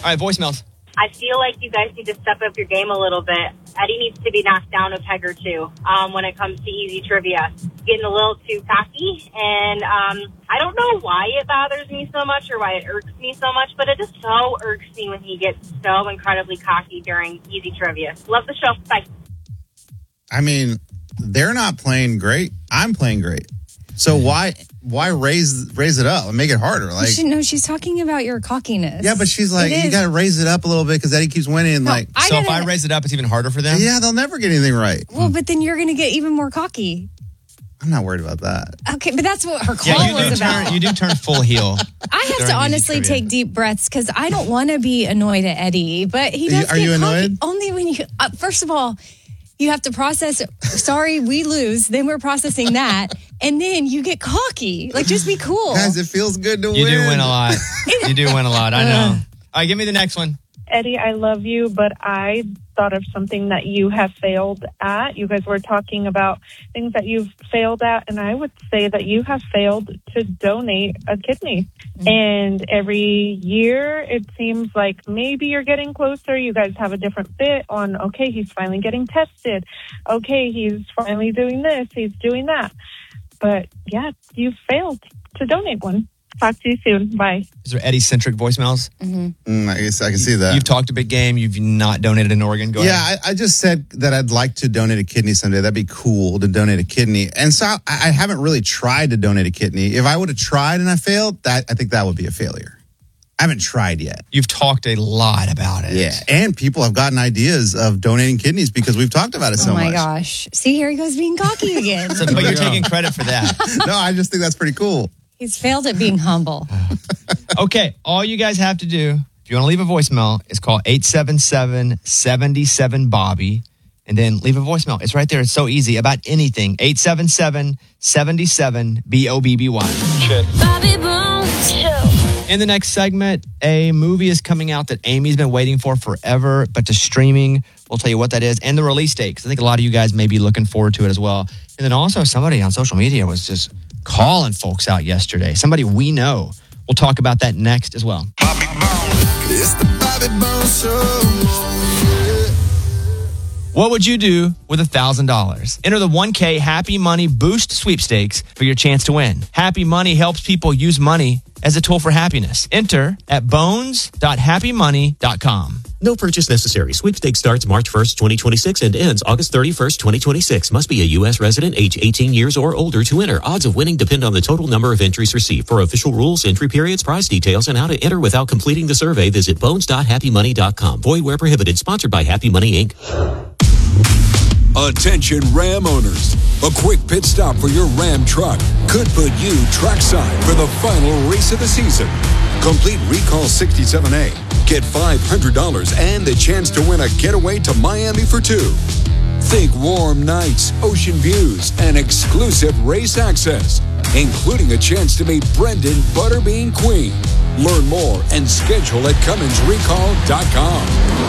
All right, voicemails. I feel like you guys need to step up your game a little bit. Eddie needs to be knocked down a peg or two when it comes to easy trivia. Getting a little too cocky, and I don't know why it bothers me so much or why it irks me so much, but it just so irks me when he gets so incredibly cocky during easy trivia. Love the show. Bye. I mean, they're not playing great. I'm playing great. So why raise it up and make it harder? Like, she's talking about your cockiness. Yeah, but she's like, you got to raise it up a little bit because Eddie keeps winning. And if I raise it up, it's even harder for them? Yeah, they'll never get anything right. Well, but then you're going to get even more cocky. I'm not worried about that. Okay, but that's what her call was about. You do turn full heel. I have to honestly take deep breaths because I don't want to be annoyed at Eddie, but he does. Are you annoyed? Only when you. First of all, you have to process. Sorry, we lose. Then we're processing that, and then you get cocky. Like, just be cool, guys. It feels good to win. You do win a lot. You do win a lot. I know. All right, give me the next one. Eddie, I love you, but I thought of something that you have failed at. You guys were talking about things that you've failed at, and I would say that you have failed to donate a kidney. Mm-hmm. And every year, it seems like maybe you're getting closer. You guys have a different bit on, okay, he's finally getting tested. Okay, he's finally doing this. He's doing that. But, yeah, you failed to donate one. Talk to you soon. Bye. Is there Eddie-centric voicemails? Mm-hmm. I guess I can see that. You've talked a big game. You've not donated an organ. Go ahead. Yeah, I just said that I'd like to donate a kidney someday. That'd be cool to donate a kidney. And so I haven't really tried to donate a kidney. If I would have tried and I failed, I think that would be a failure. I haven't tried yet. You've talked a lot about it. Yeah, and people have gotten ideas of donating kidneys because we've talked about it so much. Oh, my gosh. See, here he goes being cocky again. But you're taking credit for that. No, I just think that's pretty cool. He's failed at being humble. Okay, all you guys have to do, if you want to leave a voicemail, is call 877-77-BOBBY, and then leave a voicemail. It's right there. It's so easy. About anything. 877-77-BOBBY. Bobby Bones. In the next segment, a movie is coming out that Amy's been waiting for forever, but to streaming. We'll tell you what that is and the release date, because I think a lot of you guys may be looking forward to it as well. And then also somebody on social media was just calling folks out yesterday. Somebody we know. We'll talk about that next as well. Bobby Bones. It's the Bobby Bones Show. What would you do with $1,000? Enter the 1K Happy Money Boost Sweepstakes for your chance to win. Happy Money helps people use money as a tool for happiness. Enter at bones.happymoney.com. No purchase necessary. Sweepstakes starts March 1st, 2026 and ends August 31st, 2026. Must be a U.S. resident, age 18 years or older to enter. Odds of winning depend on the total number of entries received. For official rules, entry periods, prize details, and how to enter without completing the survey, visit bones.happymoney.com. Void where prohibited. Sponsored by Happy Money, Inc. Attention Ram owners. A quick pit stop for your Ram truck could put you trackside for the final race of the season. Complete Recall 67A. Get $500 and the chance to win a getaway to Miami for two. Think warm nights, ocean views, and exclusive race access, including a chance to meet Brendan Butterbean Queen. Learn more and schedule at CumminsRecall.com.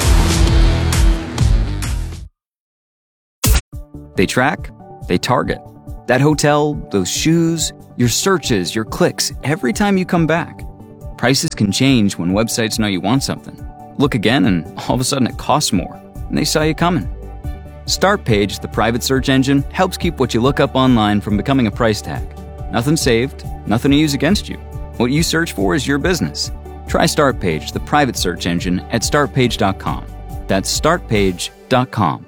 They track, they target. That hotel, those shoes, your searches, your clicks, every time you come back. Prices can change when websites know you want something. Look again and all of a sudden it costs more, and they saw you coming. Startpage, the private search engine, helps keep what you look up online from becoming a price tag. Nothing saved, nothing to use against you. What you search for is your business. Try Startpage, the private search engine, at startpage.com. That's startpage.com.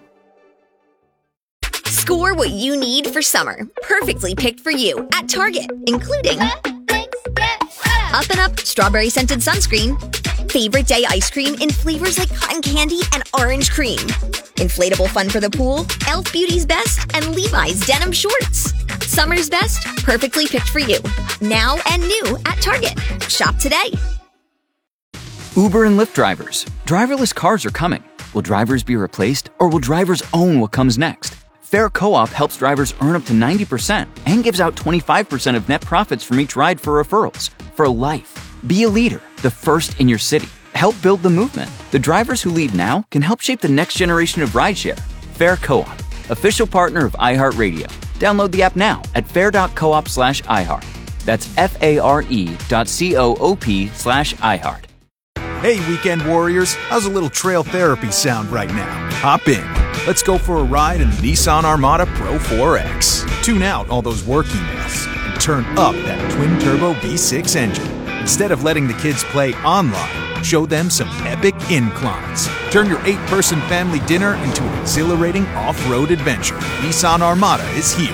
Score what you need for summer. Perfectly picked for you at Target, including Up and Up strawberry scented sunscreen, favorite day ice cream in flavors like cotton candy and orange cream, inflatable fun for the pool, Elf Beauty's Best, and Levi's denim shorts. Summer's best, perfectly picked for you. Now and new at Target. Shop today. Uber and Lyft drivers. Driverless cars are coming. Will drivers be replaced, or will drivers own what comes next? Fair Co-op helps drivers earn up to 90% and gives out 25% of net profits from each ride for referrals. For life. Be a leader, the first in your city. Help build the movement. The drivers who lead now can help shape the next generation of rideshare. Fair Co-op, official partner of iHeartRadio. Download the app now at fair.coop/iHeart. That's FARE.coop/iHeart. Hey, weekend warriors, how's a little trail therapy sound right now? Hop in. Let's go for a ride in the Nissan Armada Pro 4X. Tune out all those work emails and turn up that twin-turbo V6 engine. Instead of letting the kids play online, show them some epic inclines. Turn your 8-person family dinner into an exhilarating off-road adventure. Nissan Armada is here.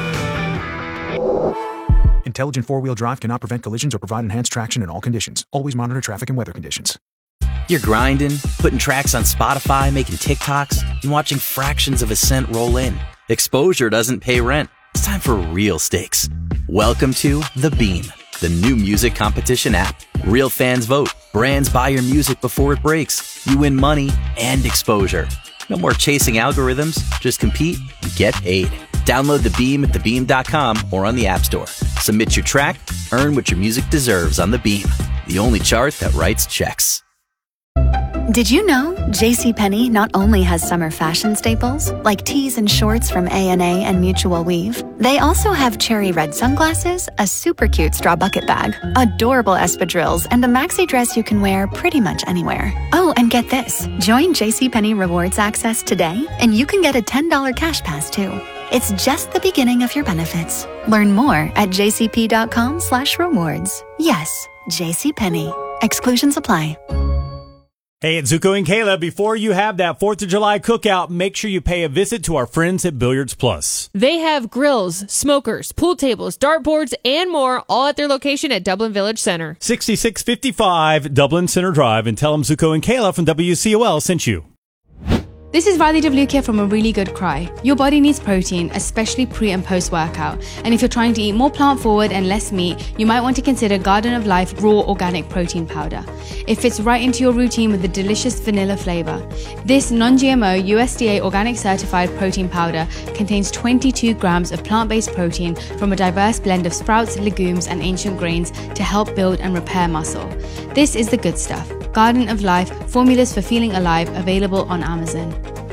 Intelligent four-wheel drive cannot prevent collisions or provide enhanced traction in all conditions. Always monitor traffic and weather conditions. You're grinding, putting tracks on Spotify, making TikToks, and watching fractions of a cent roll in. Exposure doesn't pay rent. It's time for real stakes. Welcome to The Beam, the new music competition app. Real fans vote. Brands buy your music before it breaks. You win money and exposure. No more chasing algorithms. Just compete and get paid. Download The Beam at thebeam.com or on the App Store. Submit your track, earn what your music deserves on The Beam, the only chart that writes checks. Did you know JCPenney not only has summer fashion staples, like tees and shorts from A&A and Mutual Weave, they also have cherry red sunglasses, a super cute straw bucket bag, adorable espadrilles, and a maxi dress you can wear pretty much anywhere. Oh, and get this. Join JCPenney Rewards Access today, and you can get a $10 cash pass, too. It's just the beginning of your benefits. Learn more at jcp.com/rewards. Yes, JCPenney. Exclusions apply. Hey, it's Zuko and Kayla. Before you have that 4th of July cookout, make sure you pay a visit to our friends at Billiards Plus. They have grills, smokers, pool tables, dartboards, and more, all at their location at Dublin Village Center. 6655 Dublin Center Drive, and tell them Zuko and Kayla from WCOL sent you. This is Radhi Devlukia from A Really Good Cry. Your body needs protein, especially pre and post workout. And if you're trying to eat more plant forward and less meat, you might want to consider Garden of Life Raw Organic Protein Powder. It fits right into your routine with a delicious vanilla flavor. This non-GMO USDA organic certified protein powder contains 22 grams of plant-based protein from a diverse blend of sprouts, legumes, and ancient grains to help build and repair muscle. This is the good stuff. Garden of Life, formulas for feeling alive, available on Amazon.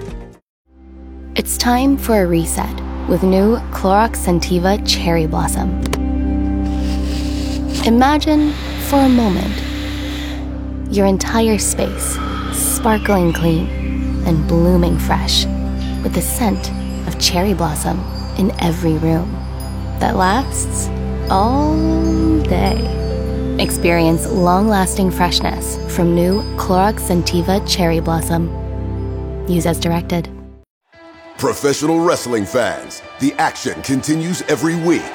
It's time for a reset with new Clorox Scentiva Cherry Blossom. Imagine, for a moment, your entire space sparkling clean and blooming fresh with the scent of cherry blossom in every room that lasts all day. Experience long-lasting freshness from new Clorox Scentiva Cherry Blossom. Use as directed. Professional wrestling fans, the action continues every week.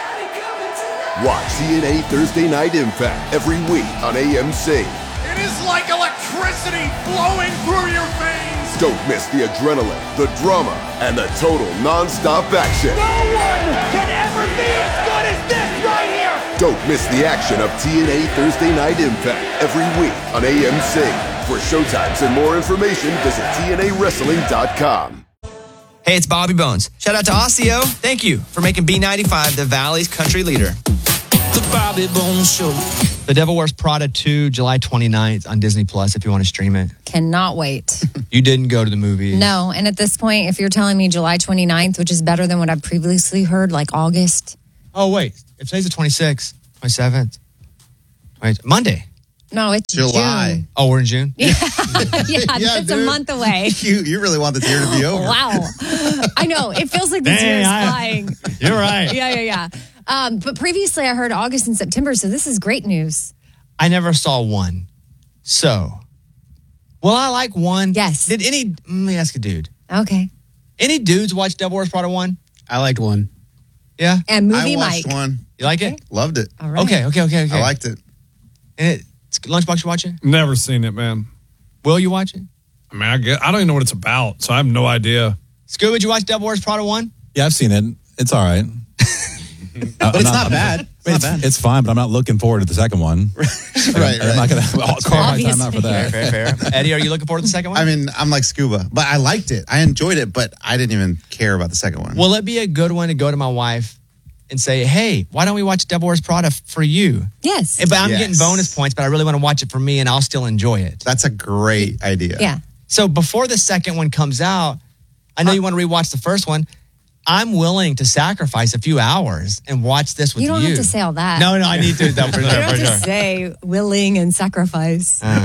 Watch TNA Thursday Night Impact every week on AMC. It is like electricity flowing through your veins. Don't miss the adrenaline, the drama, and the total non-stop action. No one can ever be as good as this right here. Don't miss the action of TNA Thursday Night Impact every week on AMC. For showtimes and more information, visit TNAWrestling.com. Hey, it's Bobby Bones. Shout out to Osseo. Thank you for making B95 the Valley's country leader. The Bobby Bones Show. The Devil Wears Prada 2, July 29th on Disney Plus if you want to stream it. Cannot wait. You didn't go to the movie. No, and at this point, if you're telling me July 29th, which is better than what I've previously heard, like August. Oh, wait. If today's the 26th, 27th. Wait, Monday. No, it's July. June. Oh, we're in June? Yeah, it's a month away. You really want this year to be over. Wow. I know. It feels like this year is flying. You're right. Yeah. But previously I heard August and September, so this is great news. I never saw one. So, well, I like one. Yes. Let me ask a dude. Okay. Any dudes watch Devil Wears Prada 1? I liked one. Yeah? And movie I watched Mike. one. You like it? Loved it. All right. Okay. I liked it. And Lunchbox, you watch it? Never seen it, man. Will you watch it? I mean, I don't even know what it's about, so I have no idea. Scoob, did you watch Devil Wears Prada 1? Yeah, I've seen it. It's all right. But it's not bad. It's fine, but I'm not looking forward to the second one. Right. I'm not going to call my time out for that. Fair. Eddie, are you looking forward to the second one? I mean, I'm like Scuba, but I liked it. I enjoyed it, but I didn't even care about the second one. Will it be a good one to go to my wife and say, hey, why don't we watch Devil Wears Prada for you? Yes. But I'm getting bonus points, but I really want to watch it for me and I'll still enjoy it. That's a great idea. Yeah. So before the second one comes out, I know you want to rewatch the first one. I'm willing to sacrifice a few hours and watch this with you. You don't have to say all that. No, I need to. For You don't have to say willing and sacrifice.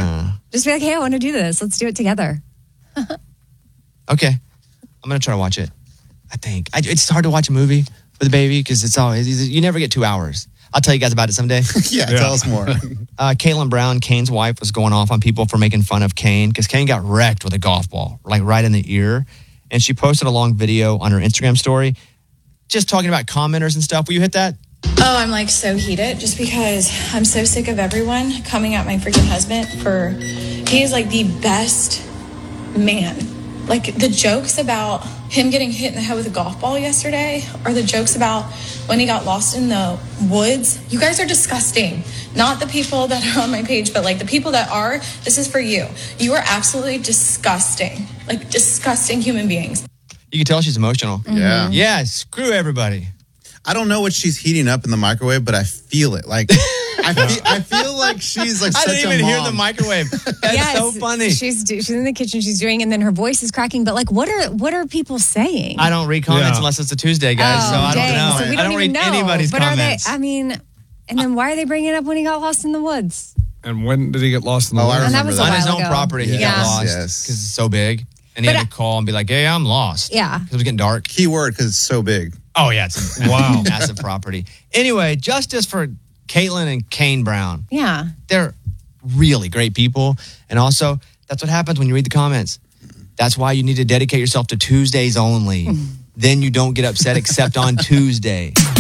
Just be like, hey, I want to do this. Let's do it together. Okay. I'm going to try to watch it. I think. It's hard to watch a movie with a baby because you never get 2 hours. I'll tell you guys about it someday. Yeah, tell us more. Caitlin Brown, Kane's wife, was going off on people for making fun of Kane because Kane got wrecked with a golf ball, like right in the ear. And she posted a long video on her Instagram story just talking about commenters and stuff. Will you hit that? Oh, I'm like so heated just because I'm so sick of everyone coming at my freaking husband he is like the best man. Like the jokes about him getting hit in the head with a golf ball yesterday, or the jokes about when he got lost in the woods. You guys are disgusting. Not the people that are on my page, but like the people that are, this is for you. You are absolutely disgusting. Like disgusting human beings. You can tell she's emotional. Mm-hmm. Yeah. Yeah, screw everybody. I don't know what she's heating up in the microwave, but I feel it. Like I feel like she's like such a mom. I didn't even hear the microwave. That's so funny. She's in the kitchen. She's doing, and then her voice is cracking. But like, what are people saying? I don't read comments unless it's a Tuesday, guys. So I don't know. So we I don't read anybody's comments. Are they? And then why are they bringing it up when he got lost in the woods? And when did he get lost in the woods? I remember that. On his own ago. property, he got lost because it's so big, and he had to call and be like, "Hey, I'm lost." Yeah, because it was getting dark. Keyword because it's so big. Oh yeah, it's a massive property. Anyway, justice for Caitlin and Kane Brown. Yeah, they're really great people, and also that's what happens when you read the comments. That's why you need to dedicate yourself to Tuesdays only. Then you don't get upset except on Tuesday.